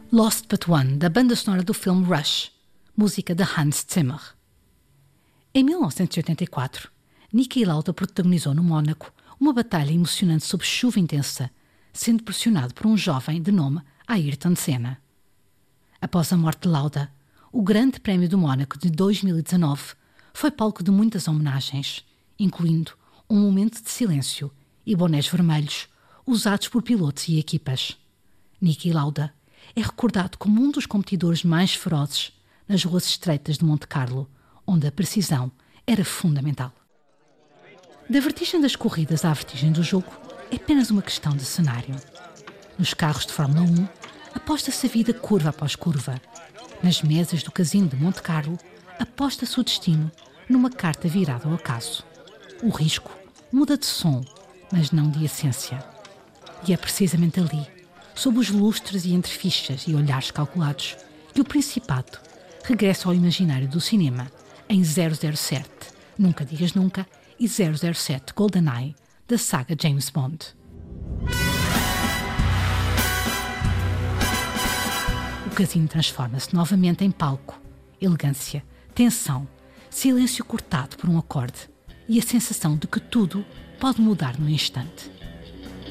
Lost But One, da banda sonora do filme Rush, música de Hans Zimmer. Em 1984, Niki Lauda protagonizou no Mónaco uma batalha emocionante sob chuva intensa, sendo pressionado por um jovem de nome Ayrton Senna. Após a morte de Lauda, o Grande Prémio do Mónaco de 2019 foi palco de muitas homenagens, incluindo um momento de silêncio e bonés vermelhos usados por pilotos e equipas. Niki Lauda é recordado como um dos competidores mais ferozes nas ruas estreitas de Monte Carlo, onde a precisão era fundamental. Da vertigem das corridas à vertigem do jogo, é apenas uma questão de cenário. Nos carros de Fórmula 1, aposta-se a vida curva após curva. Nas mesas do casino de Monte Carlo, aposta-se o destino numa carta virada ao acaso. O risco muda de som, mas não de essência. E é precisamente ali, sob os lustres e entre fichas e olhares calculados, que o Principado regressa ao imaginário do cinema em 007, Nunca Digas Nunca, e 007 GoldenEye, da saga James Bond. O casino transforma-se novamente em palco, elegância, tensão, silêncio cortado por um acorde e a sensação de que tudo pode mudar num instante.